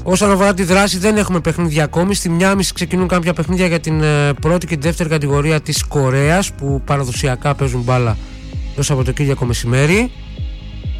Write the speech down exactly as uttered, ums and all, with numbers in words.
Όσον αφορά τη δράση, δεν έχουμε παιχνίδια ακόμη. Στη μία και μισή ξεκινούν κάποια παιχνίδια για την πρώτη και τη δεύτερη κατηγορία της Κορέας, που παραδοσιακά παίζουν μπάλα το Σαββατοκύριακο μεσημέρι.